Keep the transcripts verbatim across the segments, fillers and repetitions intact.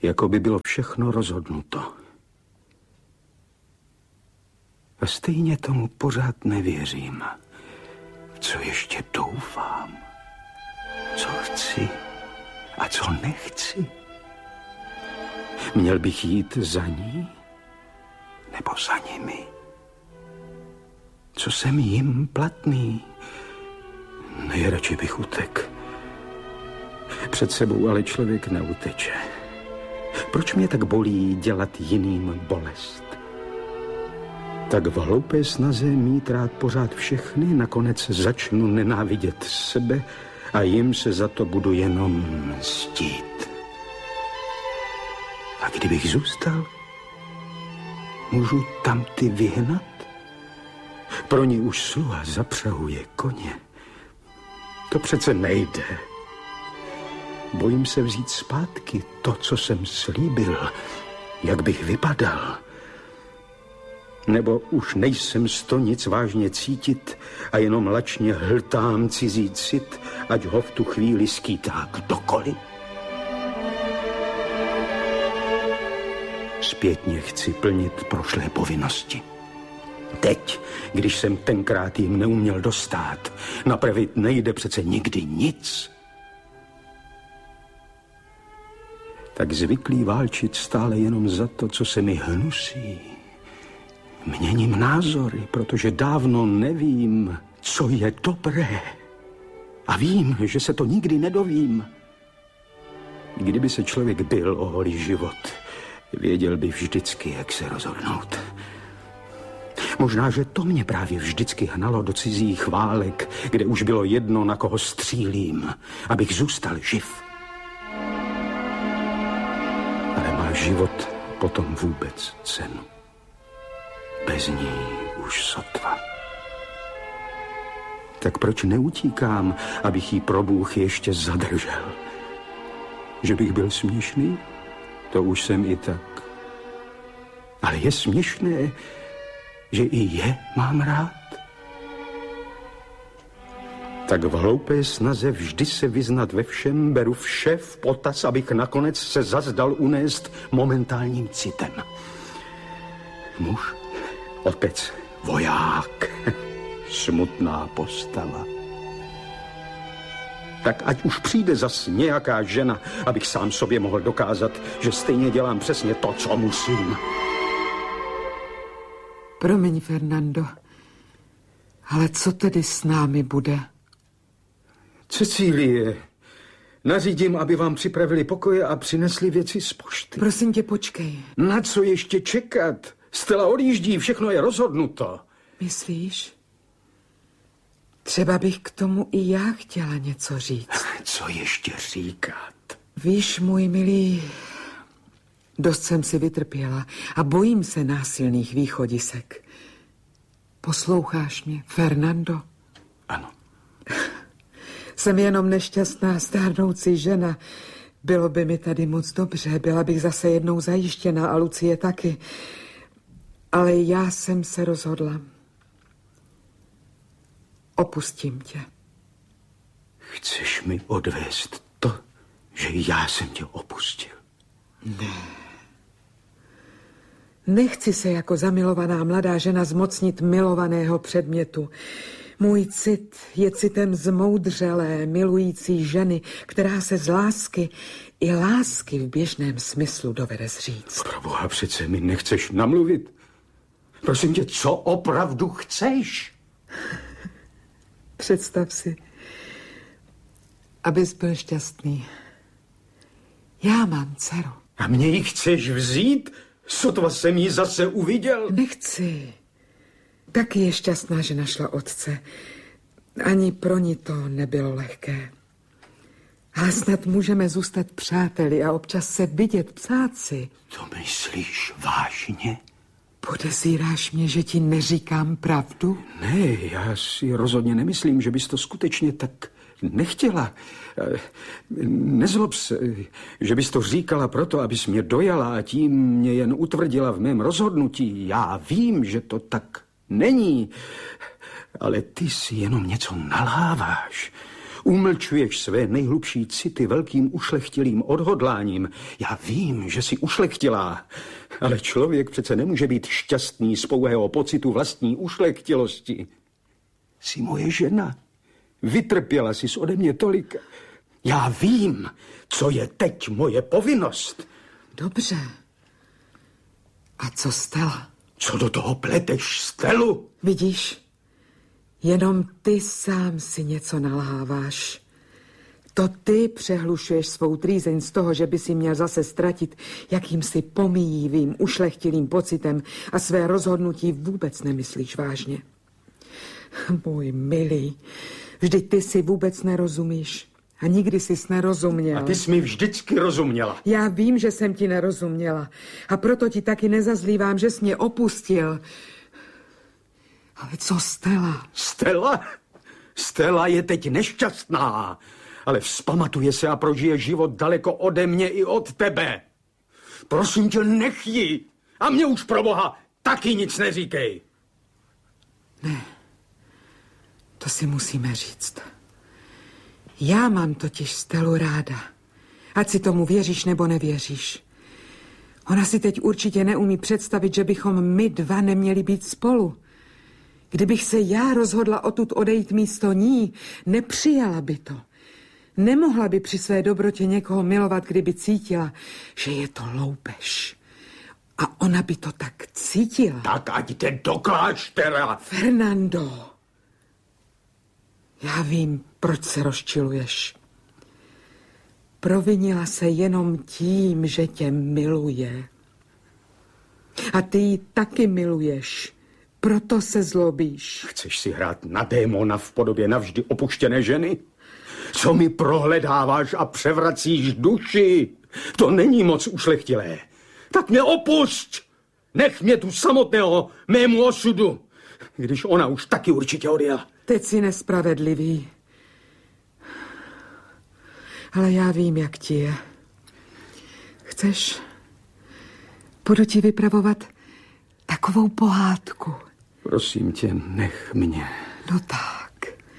jako by bylo všechno rozhodnuto. A stejně tomu pořád nevěřím. Co ještě doufám? Co chci a co nechci? Měl bych jít za ní? Nebo za nimi? Co jsem jim platný? Nejradši bych utek. Před sebou ale člověk neuteče. Proč mě tak bolí dělat jiným bolest? Tak v hloupé snaze mít rád pořád všechny nakonec začnu nenávidět sebe a jim se za to budu jenom mstít. A kdybych zůstal, můžu tam ty vyhnat? Pro ní už sluha zapřahuje koně. To přece nejde. Bojím se vzít zpátky to, co jsem slíbil, jak bych vypadal. Nebo už nejsem z to nic vážně cítit a jenom lačně hltám cizí cit, ať ho v tu chvíli skýtá kdokoliv. Zpětně chci plnit prošlé povinnosti. Teď, když jsem tenkrát jim neuměl dostát, napravit nejde přece nikdy nic. Tak zvyklý válčit stále jenom za to, co se mi hnusí. Měním názory, protože dávno nevím, co je dobré. A vím, že se to nikdy nedovím. Kdyby se člověk bil o holý život, věděl by vždycky, jak se rozhodnout. Možná, že to mě právě vždycky hnalo do cizích válek, kde už bylo jedno, na koho střílím, abych zůstal živ. Ale má život potom vůbec cenu? Bez ní už sotva. Tak proč neutíkám, abych jí pro Bůh ještě zadržel? Že bych byl směšný? To už jsem i tak. Ale je směšné, že i je mám rád? Tak v hloupé snaze vždy se vyznat ve všem beru vše v potaz, abych nakonec se zazdal unést momentálním citem. Muž, otec, voják, smutná postava. Tak ať už přijde zas nějaká žena, abych sám sobě mohl dokázat, že stejně dělám přesně to, co musím. Promiň, Fernando, ale co tedy s námi bude? Cecílie, nařídím, aby vám připravili pokoje a přinesli věci z pošty. Prosím tě, počkej. Na co ještě čekat? Stella odjíždí, všechno je rozhodnuto. Myslíš? Třeba bych k tomu i já chtěla něco říct. Co ještě říkat? Víš, můj milý, dost jsem si vytrpěla a bojím se násilných východisek. Posloucháš mě, Fernando? Ano. Jsem jenom nešťastná stárnoucí žena. Bylo by mi tady moc dobře, byla bych zase jednou zajištěna a Lucie taky. Ale já jsem se rozhodla. Opustím tě. Chceš mi odvést to, že já jsem tě opustil? Ne. Nechci se jako zamilovaná mladá žena zmocnit milovaného předmětu. Můj cit je citem zmoudřelé, milující ženy, která se z lásky i lásky v běžném smyslu dovede zříct. Proboha, přece mi nechceš namluvit. Prosím tě, co opravdu chceš? Představ si, abys byl šťastný. Já mám dceru. A mě ji chceš vzít? Sotva jsem ji zase uviděl. Nechci. Taky je šťastná, že našla otce. Ani pro ní to nebylo lehké. Ale snad můžeme zůstat přáteli a občas se vidět, psát si. To myslíš vážně? Podezíráš mě, že ti neříkám pravdu? Ne, já si rozhodně nemyslím, že bys to skutečně tak nechtěla. Nezlob se, že bys to říkala proto, abys mě dojala a tím mě jen utvrdila v mém rozhodnutí. Já vím, že to tak není, ale ty si jenom něco nalháváš. Umlčuješ své nejhlubší city velkým ušlechtilým odhodláním. Já vím, že jsi ušlechtilá, ale člověk přece nemůže být šťastný z pouhého pocitu vlastní ušlechtilosti. Jsi moje žena. Vytrpěla jsi ode mě tolik. Já vím, co je teď moje povinnost. Dobře. A co Stella? Co do toho pleteš, Stelu? Vidíš, jenom ty sám si něco nalháváš. To ty přehlušuješ svou trýzeň z toho, že by si měl zase ztratit jakýmsi pomíjivým, ušlechtilým pocitem a své rozhodnutí vůbec nemyslíš vážně. Můj milý, vždyť ty si vůbec nerozumíš. A nikdy jsi nerozuměl. A ty jsi mi vždycky rozuměla. Já vím, že jsem ti nerozuměla. A proto ti taky nezazlívám, že jsi mě opustil. Ale co Stella? Stella? Stella je teď nešťastná, ale vzpamatuje se a prožije život daleko ode mě i od tebe. Prosím tě, nech ji. A mě už pro boha taky nic neříkej. Ne, to si musíme říct. Já mám totiž Stelu ráda. Ať si tomu věříš nebo nevěříš. Ona si teď určitě neumí představit, že bychom my dva neměli být spolu. Kdybych se já rozhodla odtud odejít místo ní, nepřijala by to. Nemohla by při své dobrotě někoho milovat, kdyby cítila, že je to loupež. A ona by to tak cítila. Tak ať jde do kláštera. Fernando, já vím, proč se rozčiluješ. Provinila se jenom tím, že tě miluje. A ty ji taky miluješ. Proto se zlobíš. Chceš si hrát na démona v podobě navždy opuštěné ženy? Co mi prohledáváš a převracíš duši? To není moc ušlechtilé. Tak mě opusť! Nech mě tu samotného mému osudu, když ona už taky určitě odjela. Teď jsi nespravedlivý. Ale já vím, jak ti je. Chceš? Budu ti vypravovat takovou pohádku. Prosím tě, nech mě. No tak.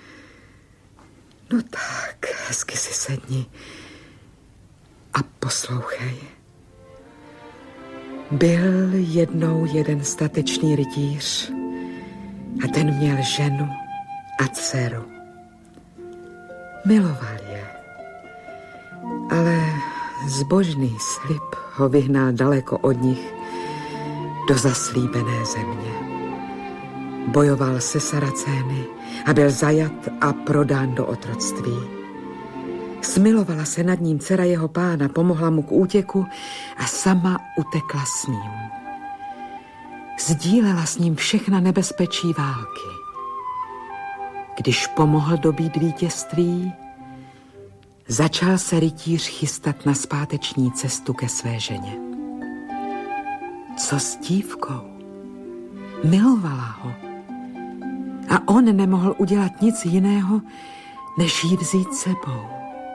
No tak, hezky si sedni a poslouchej. Byl jednou jeden statečný rytíř a ten měl ženu a dceru. Miloval je, ale zbožný slib ho vyhnal daleko od nich do zaslíbené země. Bojoval se Saracény a byl zajat a prodán do otroctví. Smilovala se nad ním dcera jeho pána, pomohla mu k útěku a sama utekla s ním. Sdílela s ním všechna nebezpečí války. Když pomohl dobít vítězství, začal se rytíř chystat na zpáteční cestu ke své ženě. Co s dívkou? Milovala ho. A on nemohl udělat nic jiného, než ji vzít sebou.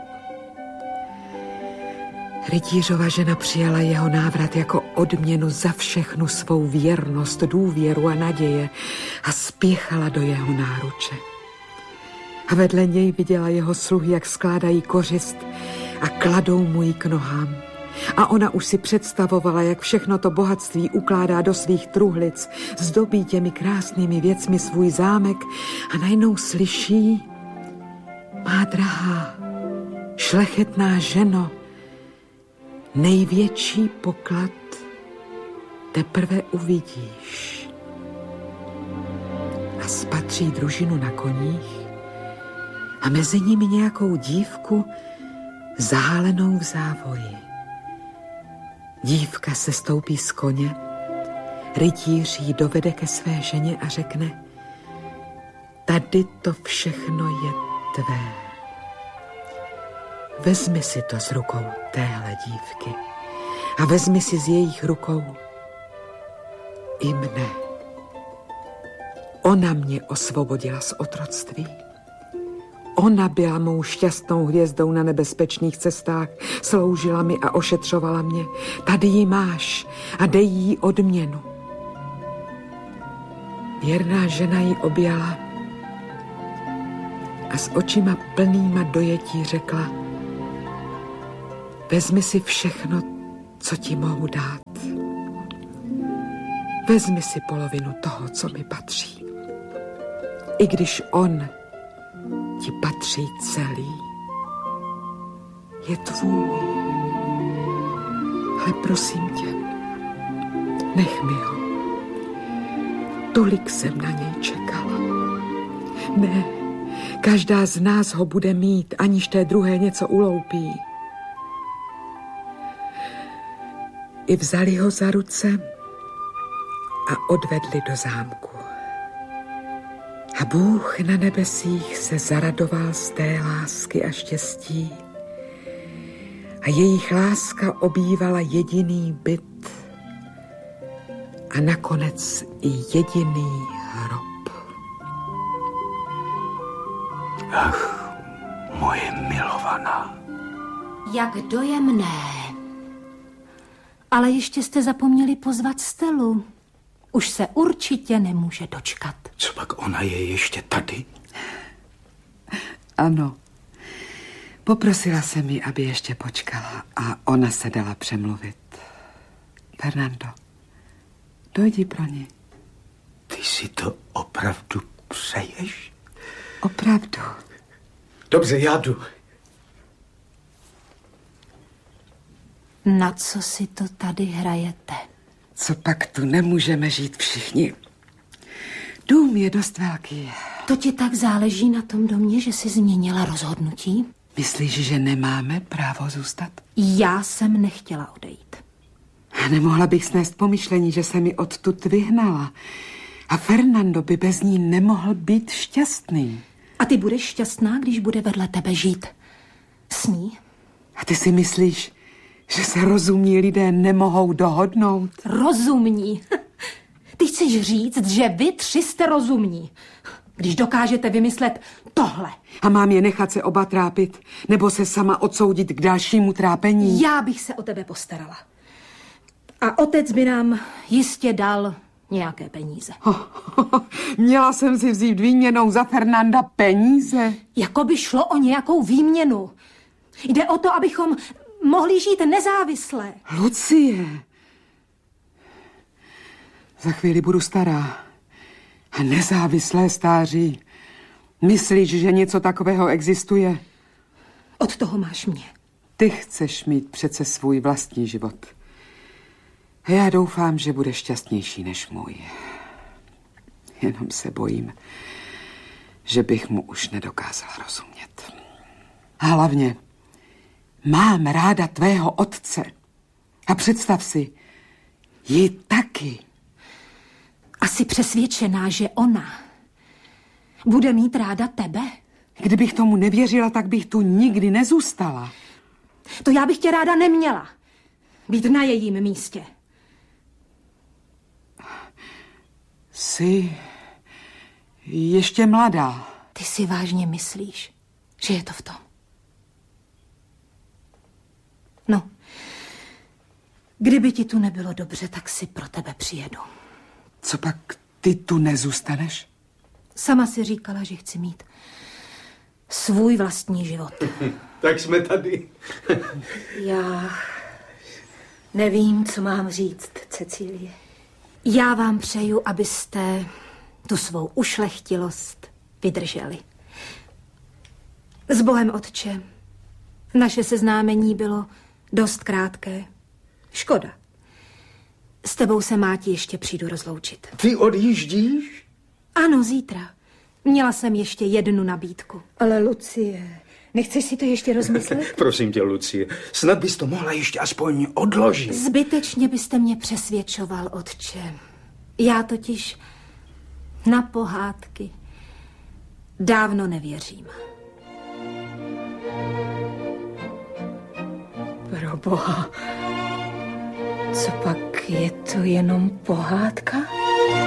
Rytířova žena přijala jeho návrat jako odměnu za všechnu svou věrnost, důvěru a naděje a spěchala do jeho náruče. A vedle něj viděla jeho sluhy, jak skládají kořist a kladou mu ji k nohám. A ona už si představovala, jak všechno to bohatství ukládá do svých truhlic, zdobí těmi krásnými věcmi svůj zámek a najednou slyší: má drahá, šlechetná ženo, největší poklad teprve uvidíš. A spatří družinu na koních a mezi nimi nějakou dívku zahálenou v závoji. Dívka se stoupí z koně, rytíř jí dovede ke své ženě a řekne: tady to všechno je tvé. Vezmi si to z rukou téhle dívky a vezmi si z jejich rukou i mne. Ona mě osvobodila z otroctví. Ona byla mou šťastnou hvězdou na nebezpečných cestách, sloužila mi a ošetřovala mě. Tady ji máš a dej jí odměnu. Věrná žena ji objala a s očima plnýma dojetí řekla: vezmi si všechno, co ti mohu dát. Vezmi si polovinu toho, co mi patří. I když on ti patří celý. Je tvůj. Ale prosím tě, nech mi ho. Tolik jsem na něj čekala. Ne, každá z nás ho bude mít, aniž té druhé něco uloupí. I vzali ho za ruce a odvedli do zámku. A Bůh na nebesích se zaradoval z té lásky a štěstí. A jejich láska obývala jediný byt a nakonec i jediný hrob. Ach, moje milovaná. Jak dojemné. Ale ještě jste zapomněli pozvat Stelu. Už se určitě nemůže dočkat. Co pak ona je ještě tady? Ano. Poprosila jsem ji, aby ještě počkala a ona se dala přemluvit. Fernando, dojdi pro ní. Ty si to opravdu přeješ? Opravdu. Dobře, já jdu. Na co si to tady hrajete? Co pak tu nemůžeme žít všichni? Dům je dost velký. To ti tak záleží na tom domě, že jsi změnila rozhodnutí? Myslíš, že nemáme právo zůstat? Já jsem nechtěla odejít. Nemohla bych snést pomyšlení, že se mi odtud vyhnala. A Fernando by bez ní nemohl být šťastný. A ty budeš šťastná, když bude vedle tebe žít s ní? A ty si myslíš, že se rozumní lidé nemohou dohodnout? Rozumní? Ty chceš říct, že vy tři jste rozumní, když dokážete vymyslet tohle. A mám je nechat se oba trápit, nebo se sama odsoudit k dalšímu trápení? Já bych se o tebe postarala. A otec by nám jistě dal nějaké peníze. Oh, oh, měla jsem si vzít výměnou za Fernanda peníze? Jako by šlo o nějakou výměnu. Jde o to, abychom mohli žít nezávisle. Lucie, za chvíli budu stará. A nezávislé stáří. Myslíš, že něco takového existuje? Od toho máš mě. Ty chceš mít přece svůj vlastní život. A já doufám, že budeš šťastnější než můj. Jenom se bojím, že bych mu už nedokázala rozumět. A hlavně, mám ráda tvého otce. A představ si, ji taky. A jsi přesvědčená, že ona bude mít ráda tebe? Kdybych tomu nevěřila, tak bych tu nikdy nezůstala. To já bych tě ráda neměla. Být na jejím místě. Jsi ještě mladá. Ty si vážně myslíš, že je to v tom? No, kdyby ti tu nebylo dobře, tak si pro tebe přijedu. Co pak ty tu nezůstaneš? Sama si říkala, že chci mít svůj vlastní život. Tak jsme tady. Já nevím, co mám říct, Cecílie. Já vám přeju, abyste tu svou ušlechtilost vydrželi. S Bohem, otče. Naše seznámení bylo dost krátké. Škoda. S tebou se, Máti, ještě přijdu rozloučit. Ty odjíždíš? Ano, zítra. Měla jsem ještě jednu nabídku. Ale Lucie, nechceš si to ještě rozmyslet? Prosím tě, Lucie, snad bys to mohla ještě aspoň odložit. Zbytečně byste mě přesvědčoval, otče. Já totiž na pohádky dávno nevěřím. Pro Boha, co pak je to jenom pohádka?